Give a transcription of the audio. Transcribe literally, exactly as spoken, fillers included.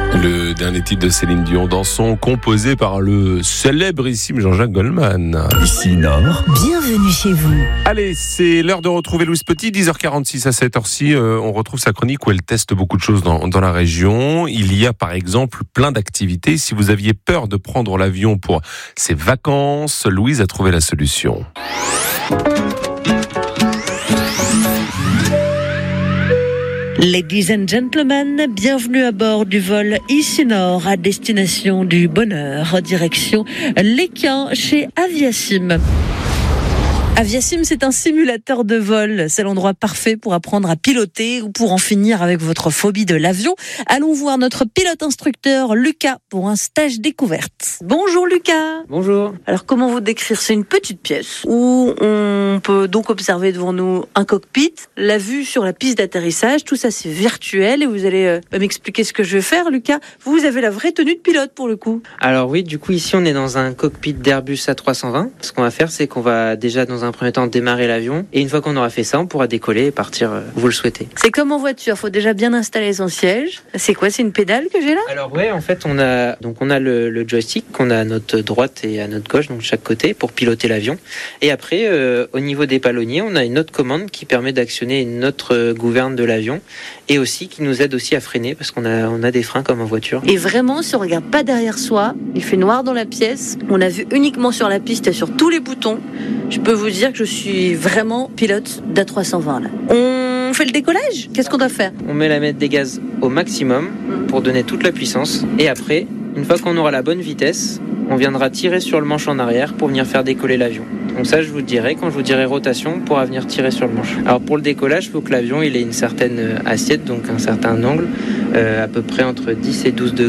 Le dernier titre de Céline Dion, Dansons, composé par le célébrissime Jean-Jacques Goldman. Ici Nord. Bienvenue chez vous. Allez, c'est l'heure de retrouver Louise Petit, dix heures quarante-six à cette heure-ci. Euh, on retrouve sa chronique où elle teste beaucoup de choses dans, dans la région. Il y a par exemple plein d'activités. Si vous aviez peur de prendre l'avion pour ces vacances, Louise a trouvé la solution. Ladies and gentlemen, bienvenue à bord du vol Ici Nord à destination du bonheur, direction l'Équin chez Aviasim. Aviasim, c'est un simulateur de vol. C'est l'endroit parfait pour apprendre à piloter ou pour en finir avec votre phobie de l'avion. Allons voir notre pilote instructeur Lucas pour un stage découverte. Bonjour Lucas. Bonjour. Alors comment vous décrire ? C'est une petite pièce où on peut donc observer devant nous un cockpit, la vue sur la piste d'atterrissage. Tout ça c'est virtuel et vous allez euh, m'expliquer ce que je vais faire, Lucas. Vous avez la vraie tenue de pilote pour le coup. Alors oui, du coup ici on est dans un cockpit d'Airbus A trois cent vingt. Ce qu'on va faire, c'est qu'on va déjà dans un premier temps démarrer l'avion et une fois qu'on aura fait ça, on pourra décoller et partir où vous le souhaitez. C'est comme en voiture, faut déjà bien installer son siège. C'est quoi, c'est une pédale que j'ai là ? Alors ouais, en fait on a donc on a le, le joystick qu'on a à notre droite et à notre gauche, donc de chaque côté pour piloter l'avion. Et après euh, au niveau des palonniers, on a une autre commande qui permet d'actionner une autre gouverne de l'avion et aussi qui nous aide aussi à freiner parce qu'on a on a des freins comme en voiture. Et vraiment, si on regarde pas derrière soi, il fait noir dans la pièce. On a vu uniquement sur la piste et sur tous les boutons. Je peux vous dire que je suis vraiment pilote d'A trois cent vingt là. On fait le décollage ? Qu'est-ce qu'on doit faire ? On met la mètre des gaz au maximum pour donner toute la puissance et après, une fois qu'on aura la bonne vitesse, on viendra tirer sur le manche en arrière pour venir faire décoller l'avion. Donc ça, je vous dirai, quand je vous dirai rotation, on pourra venir tirer sur le manche. Alors pour le décollage, il faut que l'avion il ait une certaine assiette, donc un certain angle, euh, à peu près entre dix et douze degrés.